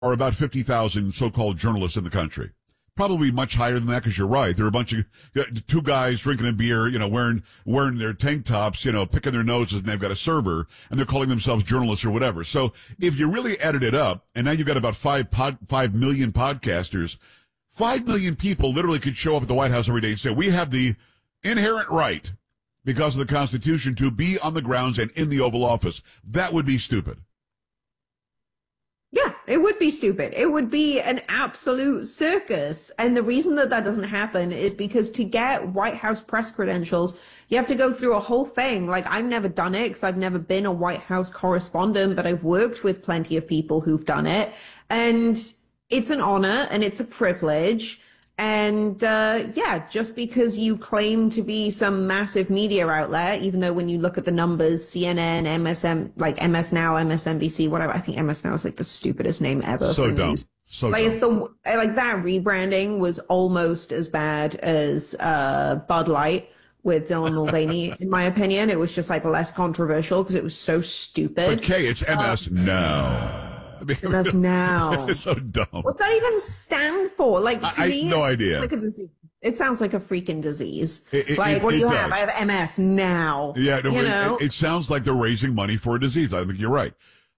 are about 50,000 so-called journalists in the country. Probably much higher than that because you're right. There are a bunch of two guys drinking a beer, wearing their tank tops, picking their noses, and they've got a server, and they're calling themselves journalists or whatever. So if you really added it up, and now you've got about 5 million podcasters, 5 million people literally could show up at the White House every day and say, we have the inherent right, because of the Constitution, to be on the grounds and in the Oval Office. That would be stupid. Yeah, it would be stupid. It would be an absolute circus. And the reason that that doesn't happen is because to get White House press credentials, you have to go through a whole thing. Like, I've never done it because I've never been a White House correspondent, but I've worked with plenty of people who've done it. And it's an honor and it's a privilege. And just because you claim to be some massive media outlet, even though when you look at the numbers, CNN, MSM, like MS Now, MSNBC, whatever, I think MS Now is like the stupidest name ever. So dumb. So like dumb. It's that rebranding was almost as bad as Bud Light with Dylan Mulvaney, in my opinion. It was just like less controversial because it was so stupid. But Kay, it's MS Now. MS Now. It's so dumb. What's that even stand for? Like, to me, no idea. Like a disease. It sounds like a freaking disease. What do you have? I have MS now. Yeah, it sounds like they're raising money for a disease. I think you're right.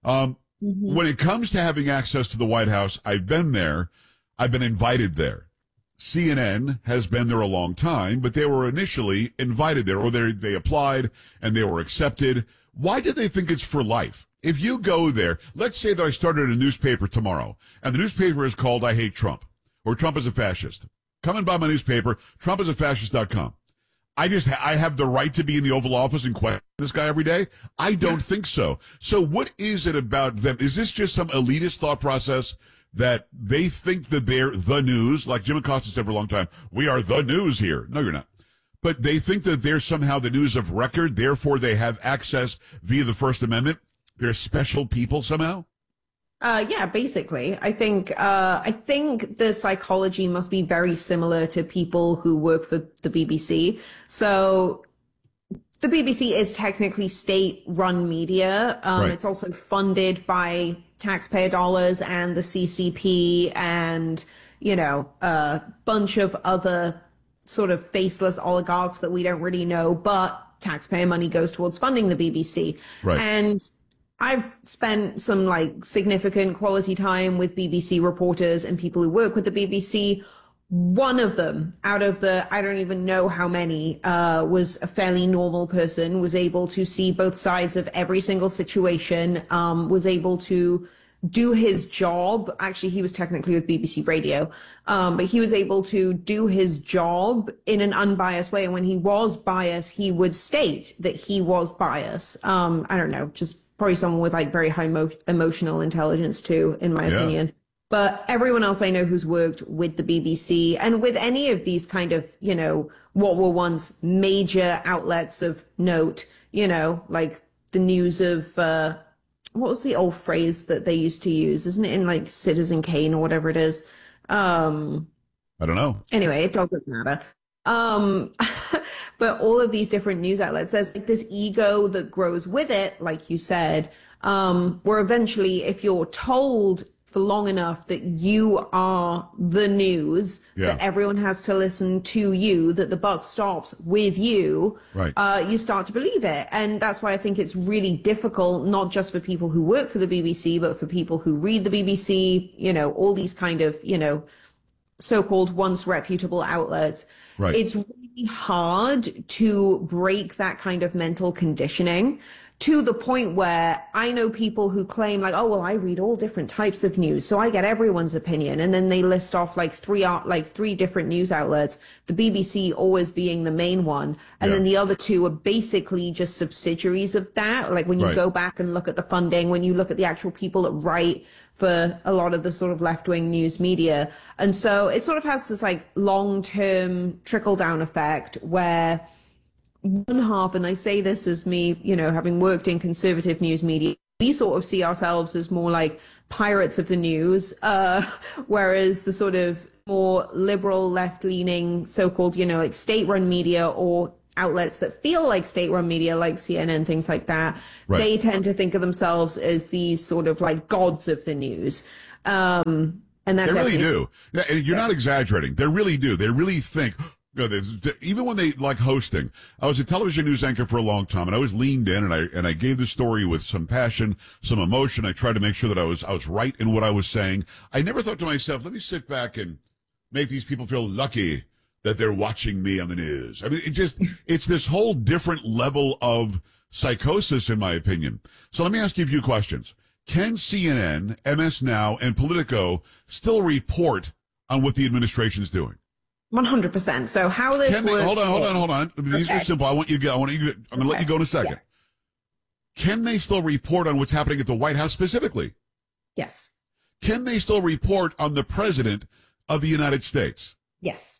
When it comes to having access to the White House, I've been there. I've been invited there. CNN has been there a long time, but they were initially invited there, or they applied and they were accepted. Why do they think it's for life? If you go there, let's say that I started a newspaper tomorrow, and the newspaper is called I Hate Trump, or Trump is a Fascist. Come and buy my newspaper, trumpisafascist.com. I have the right to be in the Oval Office and question this guy every day? I don't think so. So what is it about them? Is this just some elitist thought process that they think that they're the news? Like Jim Acosta said for a long time, we are the news here. No, you're not. But they think that they're somehow the news of record, therefore they have access via the First Amendment. They're special people somehow? Yeah, basically. I think the psychology must be very similar to people who work for the BBC. So the BBC is technically state-run media. Right. It's also funded by taxpayer dollars and the CCP and, a bunch of other sort of faceless oligarchs that we don't really know, but taxpayer money goes towards funding the BBC. Right. And I've spent some significant quality time with BBC reporters and people who work with the BBC. One of them out of the, I don't even know how many, was a fairly normal person, was able to see both sides of every single situation, was able to do his job. Actually, he was technically with BBC Radio, but he was able to do his job in an unbiased way. And when he was biased, he would state that he was biased. I don't know, just probably someone with very high emotional intelligence too, in my opinion. But everyone else I know who's worked with the BBC and with any of these kind of, what were once major outlets of note, like the news of, what was the old phrase that they used to use? Isn't it in Citizen Kane or whatever it is? I don't know. Anyway, it doesn't matter. But all of these different news outlets, there's this ego that grows with it, like you said, where eventually if you're told for long enough that you are the news, that everyone has to listen to you, that the buck stops with you, right. You start to believe it. And that's why I think it's really difficult, not just for people who work for the BBC, but for people who read the BBC, all these kind of, so-called once reputable outlets. Right. It's really hard to break that kind of mental conditioning to the point where I know people who claim I read all different types of news, so I get everyone's opinion. And then they list off three different news outlets, the BBC always being the main one. And then the other two are basically just subsidiaries of that. Like when you go back and look at the funding, when you look at the actual people that write for a lot of the sort of left-wing news media. And so it sort of has this long-term trickle-down effect where one half, and I say this as me, having worked in conservative news media, we sort of see ourselves as more like pirates of the news, whereas the sort of more liberal, left-leaning, so-called, state-run media or outlets that feel like state-run media, like CNN, things like that, they tend to think of themselves as these sort of gods of the news. And that's they really do. And you're not exaggerating. They really do. They really think. Even when they like hosting, I was a television news anchor for a long time, and I always leaned in and I gave the story with some passion, some emotion. I tried to make sure that I was right in what I was saying. I never thought to myself, let me sit back and make these people feel lucky that they're watching me on the news. I mean, it's this whole different level of psychosis, in my opinion. So let me ask you a few questions. Can CNN, MS Now, and Politico still report on what the administration is doing? 100%. So how this works? Hold on. These are simple. I'm going to let you go in a second. Yes. Can they still report on what's happening at the White House specifically? Yes. Can they still report on the president of the United States? Yes.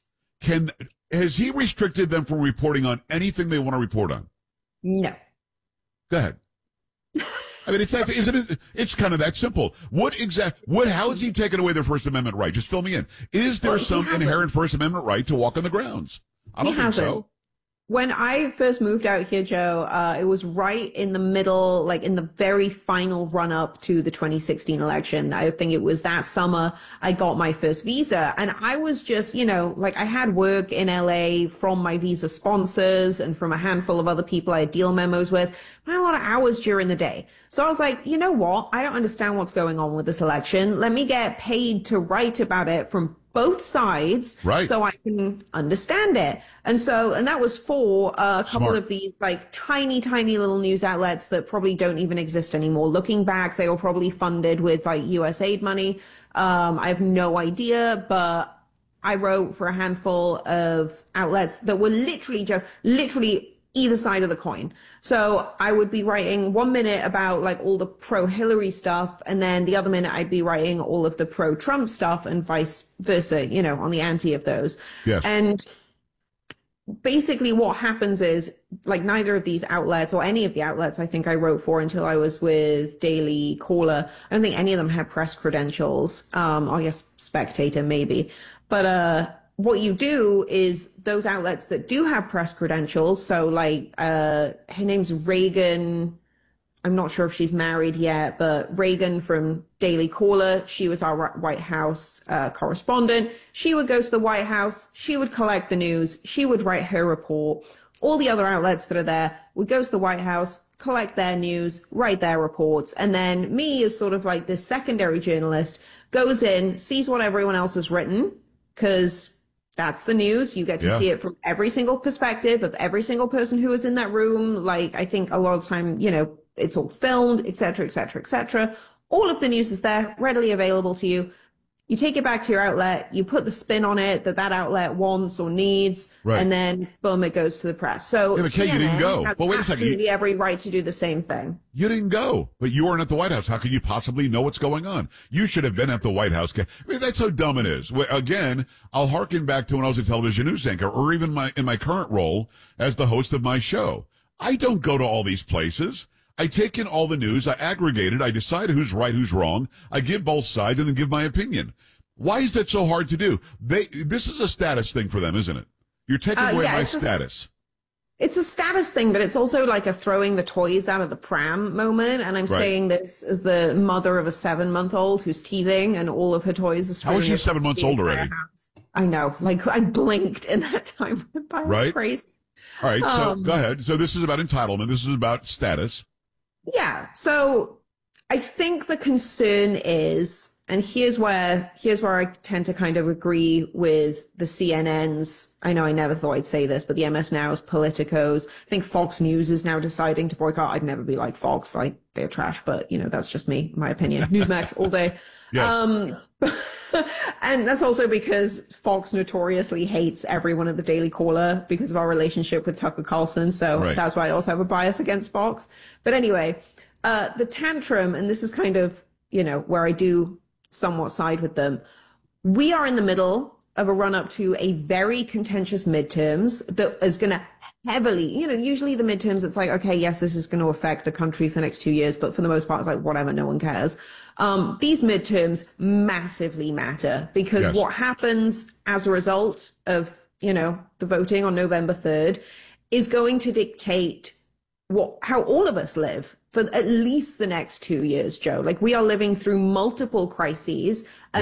Has he restricted them from reporting on anything they want to report on? No. Go ahead. I mean, it's kind of that simple. How has he taken away their First Amendment right? Just fill me in. Is there some inherent First Amendment right to walk on the grounds? I don't think so. When I first moved out here, Joe, it was right in the middle, like in the very final run up to the 2016 election. I think it was that summer I got my first visa. And I was just, like I had work in LA from my visa sponsors and from a handful of other people I had deal memos with. I had a lot of hours during the day. So I was like, you know what? I don't understand what's going on with this election. Let me get paid to write about it from both sides, right, so I can understand it. And that was for a couple of these like tiny little news outlets that probably don't even exist anymore. Looking back, they were probably funded with like US aid money. I have no idea, but I wrote for a handful of outlets that were literally either side of the coin. So I would be writing 1 minute about like all the pro-Hillary stuff, and then the other minute I'd be writing all of the pro-Trump stuff and vice versa, on the anti of those. Yes. And basically what happens is like neither of these outlets or any of the outlets I think I wrote for until I was with Daily Caller, I don't think any of them had press credentials. I guess Spectator maybe. But what you do is those outlets that do have press credentials, so like her name's Reagan, I'm not sure if she's married yet, but Reagan from Daily Caller, she was our White House correspondent. She would go to the White House, she would collect the news, she would write her report. All the other outlets that are there would go to the White House, collect their news, write their reports, and then me as sort of like this secondary journalist goes in, sees what everyone else has written, because that's the news. You get to see it from every single perspective of every single person who was in that room. Like, I think a lot of time, it's all filmed, et cetera, et cetera, et cetera. All of the news is there, readily available to you. You take it back to your outlet, you put the spin on it that outlet wants or needs, right, and then boom, it goes to the press. So but Kate, you didn't go. Well, wait a second. Absolutely every right to do the same thing. You didn't go, but you weren't at the White House. How could you possibly know what's going on? You should have been at the White House. I mean, that's how dumb it is. Again, I'll harken back to when I was a television news anchor, or even in my current role as the host of my show. I don't go to all these places. I take in all the news, I aggregate it, I decide who's right, who's wrong, I give both sides, and then give my opinion. Why is that so hard to do? This is a status thing for them, isn't it? You're taking away my status. It's a status thing, but it's also like a throwing the toys out of the pram moment. And I'm saying this as the mother of a 7-month-old who's teething and all of her toys are How is she 7 months old already? I know. Like, I blinked in that time. Right? Crazy. All right, so go ahead. So this is about entitlement. This is about status. Yeah. So I think the concern is, and here's where I tend to kind of agree with the CNNs. I know I never thought I'd say this, but the MS Now's, Politico's. I think Fox News is now deciding to boycott. I'd never be like Fox, like they're trash, but that's just me, my opinion. Newsmax all day. Yes. And that's also because Fox notoriously hates everyone at the Daily Caller because of our relationship with Tucker Carlson. So That's why I also have a bias against Fox. But anyway, the tantrum, and this is kind of, where I do somewhat side with them. We are in the middle of a run up to a very contentious midterms that is going to heavily, usually the midterms, it's like, okay, yes, this is going to affect the country for the next 2 years, but for the most part, it's like, whatever, no one cares. These midterms massively matter because what happens as a result of, the voting on November 3rd is going to dictate how all of us live. for at least the next 2 years, Joe. Like we are living through multiple crises.